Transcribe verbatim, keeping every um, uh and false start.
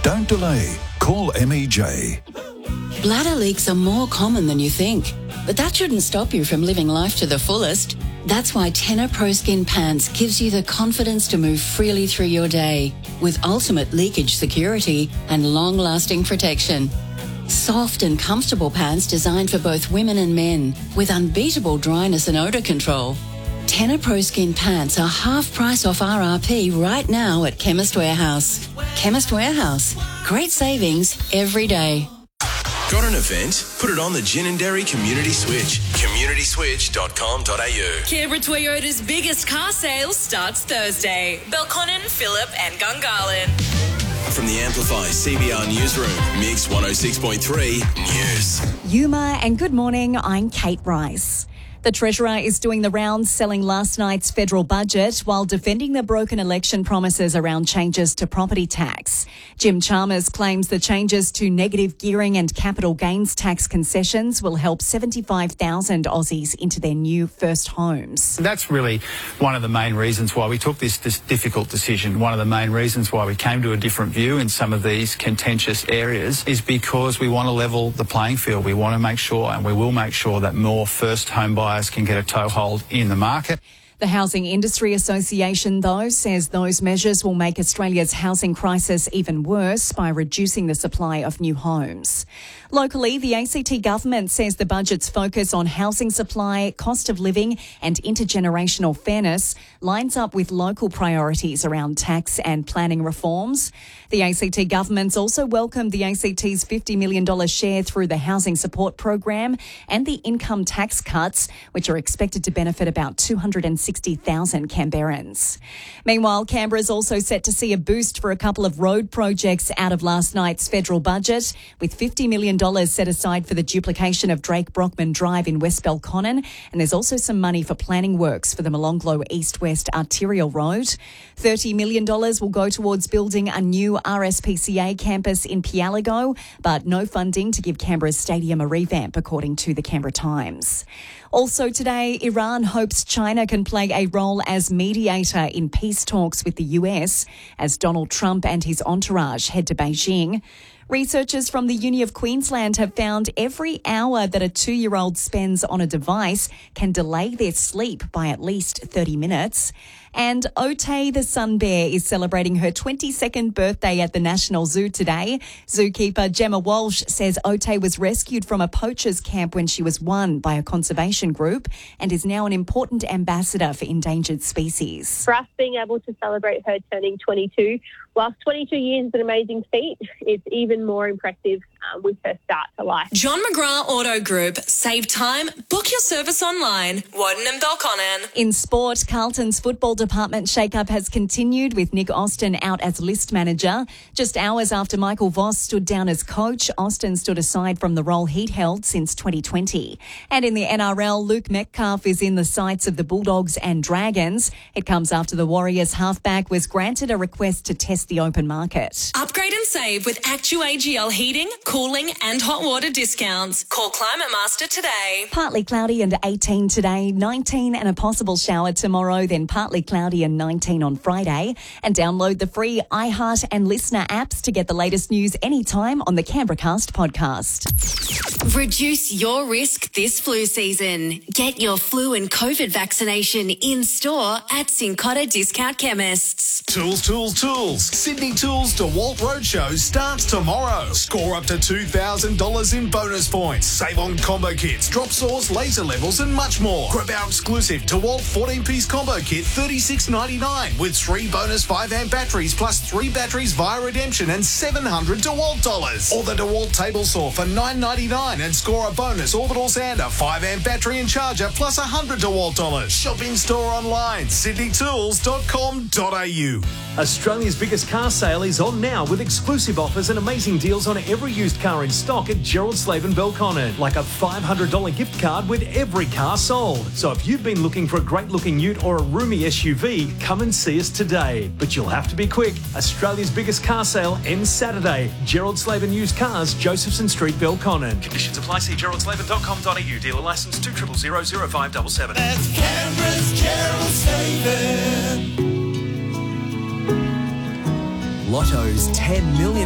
Don't delay. Call M E J. Bladder leaks are more common than you think, but that shouldn't stop you from living life to the fullest. That's why Tena Pro Skin Pants gives you the confidence to move freely through your day with ultimate leakage security and long-lasting protection. Soft and comfortable pants designed for both women and men with unbeatable dryness and odour control. Tena Pro Skin Pants are half price off R R P right now at Chemist Warehouse. Chemist Warehouse. Great savings every day. Got an event? Put it on the Gin and Dairy Community Switch. community switch dot com dot a u. Canberra Toyota's biggest car sale starts Thursday. Belconnen, Phillip and Gungahlin. From the Amplify C B R Newsroom, Mix one oh six point three News. Yuma and good morning, I'm Kate Rice. The Treasurer is doing the rounds selling last night's federal budget while defending the broken election promises around changes to property tax. Jim Chalmers claims the changes to negative gearing and capital gains tax concessions will help seventy-five thousand Aussies into their new first homes. That's really one of the main reasons why we took this, this difficult decision. One of the main reasons why we came to a different view in some of these contentious areas is because we want to level the playing field. We want to make sure, and we will make sure, that more first home buyers can get a toehold in the market. The Housing Industry Association, though, says those measures will make Australia's housing crisis even worse by reducing the supply of new homes. Locally, the A C T government says the budget's focus on housing supply, cost of living and intergenerational fairness lines up with local priorities around tax and planning reforms. The A C T government's also welcomed the A C T's fifty million dollars share through the Housing Support Program and the income tax cuts, which are expected to benefit about two hundred sixty thousand Canberrans. Meanwhile, Canberra is also set to see a boost for a couple of road projects out of last night's federal budget, with fifty million dollars set aside for the duplication of Drake Brockman Drive in West Belconnen, and there's also some money for planning works for the Molonglo East-West Arterial Road. thirty million dollars will go towards building a new R S P C A campus in Pialigo, but no funding to give Canberra Stadium a revamp, according to the Canberra Times. Also today, Iran hopes China can play a role as mediator in peace talks with the U S as Donald Trump and his entourage head to Beijing. Researchers from the Uni of Queensland have found every hour that a two-year-old spends on a device can delay their sleep by at least thirty minutes. And Otay the sun bear is celebrating her twenty-second birthday at the National Zoo today. Zookeeper Gemma Walsh says Otay was rescued from a poacher's camp when she was one by a conservation group and is now an important ambassador for endangered species. For us being able to celebrate her turning twenty-two, whilst twenty-two years is an amazing feat, it's even more impressive um, with her start to life. John McGrath Auto Group. Save time. Book your service online. Woden and Belconnen. In sport, Carlton's football department shake-up has continued with Nick Austin out as list manager. Just hours after Michael Voss stood down as coach, Austin stood aside from the role he'd held since twenty twenty. And in the N R L, Luke Metcalf is in the sights of the Bulldogs and Dragons. It comes after the Warriors halfback was granted a request to test the open market. Upgrade and save with Actu A G L heating, cooling and hot water discounts. Call Climate Master today. Partly cloudy and eighteen today, nineteen and a possible shower tomorrow, then partly cloudy and nineteen on Friday. And download the free iHeart and Listener apps to get the latest news anytime on the Canberracast podcast. Reduce your risk this flu season. Get your flu and COVID vaccination in store at Cincotta Discount Chemists. Tools, tools, tools. Sydney Tools DeWalt Roadshow starts tomorrow. Score up to two thousand dollars in bonus points. Save on combo kits, drop saws, laser levels and much more. Grab our exclusive DeWalt fourteen-piece combo kit, thirty-six ninety-nine, with three bonus five amp batteries plus three batteries via redemption and seven hundred DeWalt dollars. Or the DeWalt table saw for nine ninety-nine and score a bonus orbital sander, five amp battery and charger plus one hundred DeWalt dollars. Shop in store online, sydney tools dot com dot a u. Australia's biggest car sale is on now with exclusive offers and amazing deals on every used car in stock at Gerald Slaven Belconnen, like a five hundred dollars gift card with every car sold. So if you've been looking for a great looking ute or a roomy S U V, come and see us today. But you'll have to be quick. Australia's biggest car sale ends Saturday. Gerald Slaven Used Cars, Josephson Street, Belconnen. Conditions apply. See gerald slaven dot com dot a u. Dealer licence two zero zero zero five seven seven. That's Canberra's Gerald Slaven. Lotto's ten million